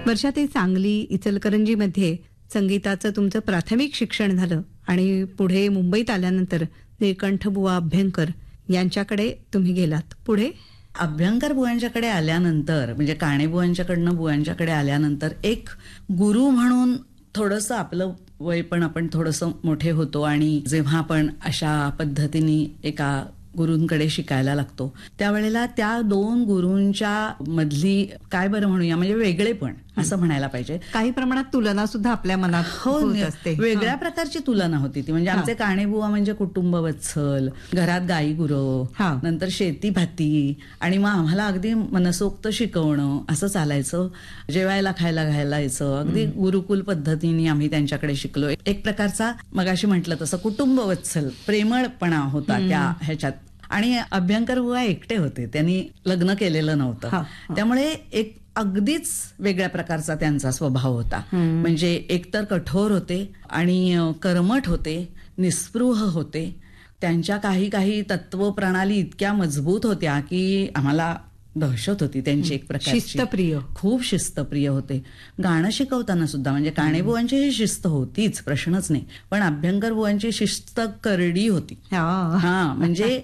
वर्षा, ते सांगली इचलकरंजीमध्ये संगीताचं तुमचं प्राथमिक शिक्षण झालं आणि पुढे मुंबईत आल्यानंतर निळकंठ बुवा अभ्यंकर यांच्याकडे तुम्ही गेलात. पुढे अभ्यंकर बुवांच्याकडे आल्यानंतर, म्हणजे काणे बुवांच्याकडनं बुवांच्याकडे आल्यानंतर एक गुरु म्हणून थोडंसं आपलं वय पण आपण थोडंसं मोठे होतो आणि जेव्हा आपण अशा पद्धतीने एका गुरूंकडे शिकायला लागतो त्यावेळेला त्या दोन गुरूंच्या मधली काय बरं म्हणूया, म्हणजे वेगळेपण असं म्हणायला पाहिजे. काही प्रमाणात तुलना सुद्धा आपल्या मनात होत असते. वेगळ्या प्रकारची तुलना होती ती. म्हणजे आमचे काणेबुवा म्हणजे कुटुंब वत्सल, घरात गाई गुरं, नंतर शेती भाती, आणि मग आम्हाला अगदी मनसोक्त शिकवणं असं चालायचं. जेवायला खायला घालायचं, अगदी गुरुकुल पद्धतीने आम्ही त्यांच्याकडे शिकलो. एक प्रकारचा मगाशी म्हटलं तसं कुटुंब वत्सल प्रेमळपणा होता त्या ह्याच्यात. आणि अभ्यंकर बुवा एकटे होते, त्यांनी लग्न केलेलं नव्हतं, त्यामुळे एक अगदीच वेगळ्या प्रकारचा त्यांचा स्वभाव होता. म्हणजे एकतर कठोर होते आणि कर्मठ होते, निस्पृह होते. त्यांच्या काही काही तत्वप्रणाली इतक्या मजबूत होत्या की आम्हाला दहशत होती त्यांची. एक प्रकारची शिस्तप्रिय, खूप शिस्तप्रिय होते. गाणं शिकवताना सुद्धा म्हणजे काणेबुवांची ही शिस्त होतीच, प्रश्नच नाही, पण अभ्यंकर बुवांची शिस्त करडी होती. म्हणजे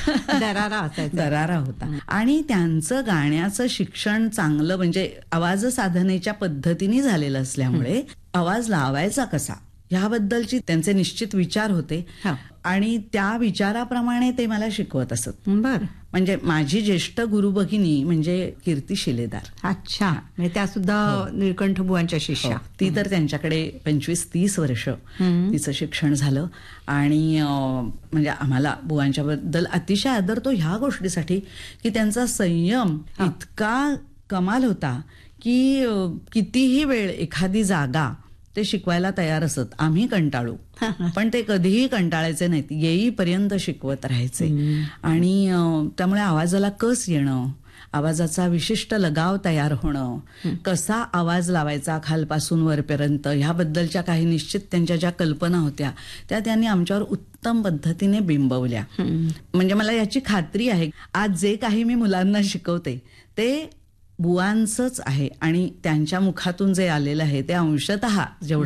दरारा होता. आणि त्यांचं गाण्याचं शिक्षण चांगलं, म्हणजे आवाज साधनेच्या पद्धतीने झालेलं असल्यामुळे आवाज लावायचा कसा ह्याबद्दलची त्यांचे निश्चित विचार होते आणि त्या विचाराप्रमाणे ते मला शिकवत असत. बर, म्हणजे माझी ज्येष्ठ गुरु भगिनी म्हणजे कीर्ती शिलेदार. अच्छा, म्हणजे त्या सुद्धा निळकंठ बुवांच्या शिष्या. ती तर त्यांच्याकडे 25-30 वर्ष तिचं शिक्षण झालं. आणि म्हणजे आम्हाला बुवांच्या बद्दल अतिशय आदर तो ह्या गोष्टीसाठी की त्यांचा संयम इतका कमाल होता की कितीही वेळ एखादी जागा ते शिकवायला तयार असत. आम्ही कंटाळू पण ते कधीही कंटाळायचे नाहीत, येईपर्यंत शिकवत राहायचे. आणि त्यामुळे आवाजाला कस येणं, आवाजाचा विशिष्ट लगाव तयार होणं, कसा आवाज लावायचा खालपासून वरपर्यंत ह्याबद्दलच्या काही निश्चित त्यांच्या ज्या कल्पना होत्या त्या त्यांनी आमच्यावर उत्तम पद्धतीने बिंबवल्या. म्हणजे मला याची खात्री आहे आज जे काही मी मुलांना शिकवते ते बुवांचंच आहे आणि त्यांच्या मुखातून जे आलेलं आहे ते अंशतः जेवढं